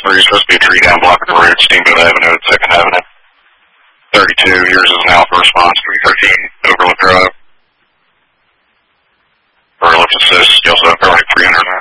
3 is supposed to be a tree down block of the road, Steamboat Avenue at 2nd Avenue. 32, yours is an alpha response, 313 Overlook Drive. For ellipsis, you also have 309.